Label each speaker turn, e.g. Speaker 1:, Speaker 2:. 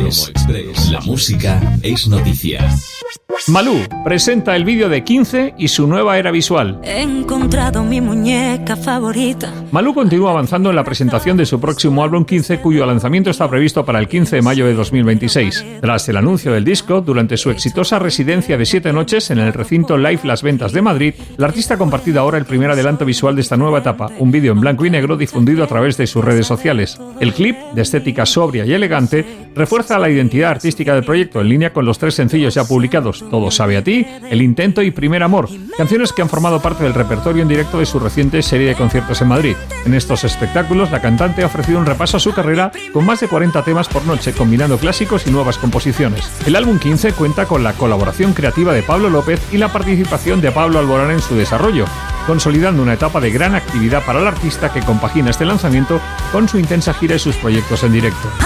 Speaker 1: Express. La música es noticia.
Speaker 2: Malú presenta el vídeo de 15 y su nueva era visual.
Speaker 3: He encontrado mi muñeca favorita.
Speaker 2: Malú continúa avanzando en la presentación de su próximo álbum 15, cuyo lanzamiento está previsto para el 15 de mayo de 2026. Tras el anuncio del disco, durante su exitosa residencia de 7 noches en el recinto Live Las Ventas de Madrid, la artista ha compartido ahora el primer adelanto visual de esta nueva etapa, un vídeo en blanco y negro difundido a través de sus redes sociales. El clip, de estética sobria y elegante, refuerza la identidad artística del proyecto en línea con los 3 sencillos ya publicados, Todo sabe a ti, El intento y Primer amor, canciones que han formado parte del repertorio en directo de su reciente serie de conciertos en Madrid. En estos espectáculos, la cantante ha ofrecido un repaso a su carrera con más de 40 temas por noche, combinando clásicos y nuevas composiciones. El álbum 15 cuenta con la colaboración creativa de Pablo López y la participación de Pablo Alborán en su desarrollo, consolidando una etapa de gran actividad para el artista que compagina este lanzamiento con su intensa gira y sus proyectos en directo.